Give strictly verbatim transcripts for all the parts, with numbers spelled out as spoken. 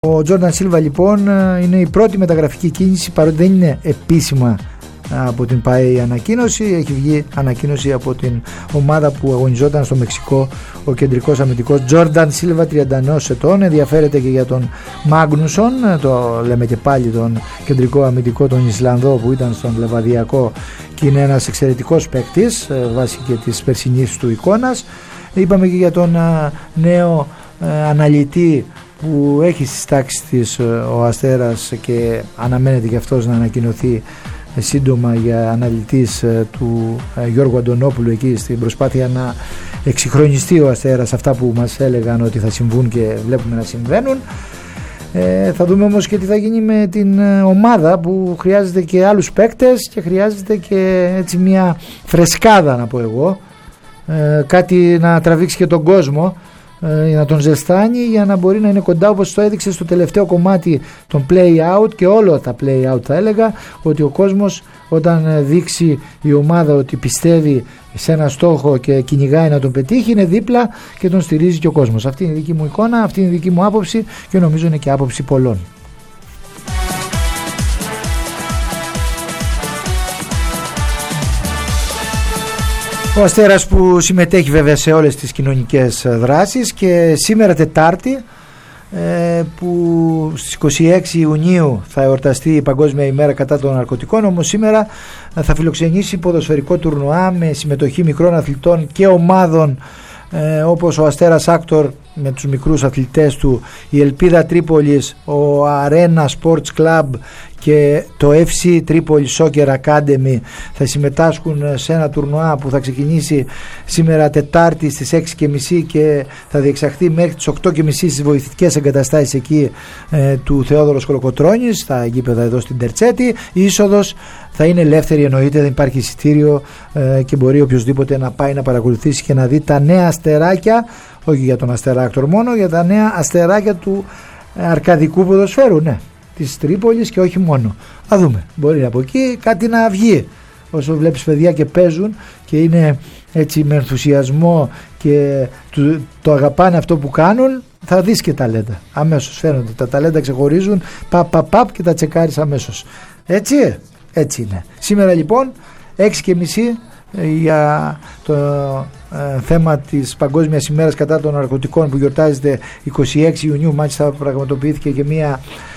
Ο Τζόρνταν Σίλβα λοιπόν είναι η πρώτη μεταγραφική κίνηση, παρότι δεν είναι επίσημα από την ΠΑΕ η ανακοίνωση. Έχει βγει ανακοίνωση από την ομάδα που αγωνιζόταν στο Μεξικό, ο κεντρικός αμυντικός Τζόρνταν Σίλβα, τριάντα ενός ετών. Ενδιαφέρεται και για τον Μάγνουσον, το λέμε και πάλι τον κεντρικό αμυντικό, τον Ισλανδό που ήταν στον Λεβαδιακό και είναι ένας εξαιρετικός παίκτης βάσει και της περσινής του εικόνας. Είπαμε και για τον νέο αναλυτή που έχει στις τάξεις της ο Αστέρας και αναμένεται και αυτός να ανακοινωθεί σύντομα για αναλυτής του Γιώργου Αντωνόπουλου εκεί στην προσπάθεια να εξυγχρονιστεί ο Αστέρας αυτά που μας έλεγαν ότι θα συμβούν και βλέπουμε να συμβαίνουν. Ε, θα δούμε όμως και τι θα γίνει με την ομάδα που χρειάζεται και άλλους παίκτες και χρειάζεται και έτσι μια φρεσκάδα, να πω εγώ, ε, κάτι να τραβήξει και τον κόσμο, για να τον ζεστάνει, για να μπορεί να είναι κοντά, όπως το έδειξε στο τελευταίο κομμάτι των play out και όλα τα play out θα έλεγα, ότι ο κόσμος όταν δείξει η ομάδα ότι πιστεύει σε ένα στόχο και κυνηγάει να τον πετύχει, είναι δίπλα και τον στηρίζει και ο κόσμος. Αυτή είναι η δική μου εικόνα, αυτή είναι η δική μου άποψη και νομίζω είναι και άποψη πολλών. Ο Αστέρας που συμμετέχει βέβαια σε όλες τις κοινωνικές δράσεις και σήμερα Τετάρτη που στις είκοσι έξι Ιουνίου θα εορταστεί η Παγκόσμια ημέρα κατά των ναρκωτικών, όμως σήμερα θα φιλοξενήσει ποδοσφαιρικό τουρνουά με συμμετοχή μικρών αθλητών και ομάδων όπως ο Αστέρας Άκτορ με τους μικρούς αθλητές του, η Ελπίδα Τρίπολης, ο Arena Sports Club και το εφ σι Tripoli Soccer Academy θα συμμετάσχουν σε ένα τουρνουά που θα ξεκινήσει σήμερα Τετάρτη στις έξι και μισή και θα διεξαχθεί μέχρι τις οκτώ και μισή στις βοηθητικές εγκαταστάσεις εκεί ε, του Θεόδωρος Κολοκοτρώνης, στα γήπεδα εδώ στην Τερτσέτη. Η είσοδος θα είναι ελεύθερη, εννοείται, δεν υπάρχει εισιτήριο ε, και μπορεί οποιοδήποτε να πάει να παρακολουθήσει και να δει τα νέα αστεράκια, όχι για τον Αστέρα Άκτορ μόνο, για τα νέα αστεράκια του αρκαδικού ποδοσφαίρου, ναι, της Τρίπολης και όχι μόνο. Θα δούμε, μπορεί από εκεί κάτι να βγει. Όσο βλέπεις παιδιά και παίζουν και είναι έτσι με ενθουσιασμό και το, το αγαπάνε αυτό που κάνουν, θα δεις και ταλέντα. Αμέσως φαίνονται τα ταλέντα, ξεχωρίζουν, παπ παπ παπ και τα τσεκάρεις αμέσως. Έτσι, έτσι είναι. Σήμερα λοιπόν έξι και μισή για το ε, θέμα της Παγκόσμιας ημέρας κατά των ναρκωτικών που γιορτάζεται είκοσι έξι Ιουνίου. Μάλιστα πραγματοποιήθηκε και μια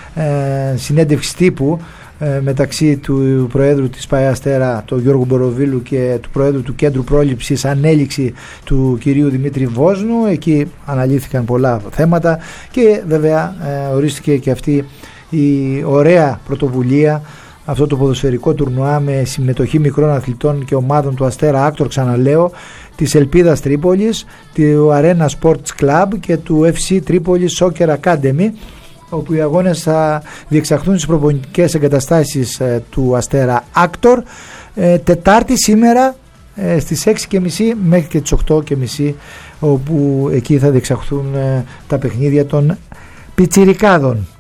ε, συνέντευξη τύπου ε, μεταξύ του Προέδρου της ΠΑΕ Αστέρα, του Γιώργου Μποροβίλου, και του Προέδρου του Κέντρου Πρόληψης Ανέλυξη, του κυρίου Δημήτρη Βόσνου. Εκεί αναλύθηκαν πολλά θέματα και βέβαια ε, ορίστηκε και αυτή η ωραία πρωτοβουλία, αυτό το ποδοσφαιρικό τουρνουά με συμμετοχή μικρών αθλητών και ομάδων του Αστέρα Άκτορ, ξαναλέω, της Ελπίδας Τρίπολης, του Arena Sports Club και του εφ σι Tripoli Soccer Academy, όπου οι αγώνες θα διεξαχθούν στις προπονητικές εγκαταστάσεις ε, του Αστέρα Άκτορ ε, Τετάρτη σήμερα ε, στις έξι και μισή μέχρι και τις οκτώ και μισή, όπου εκεί θα διεξαχθούν ε, τα παιχνίδια των πιτσιρικάδων.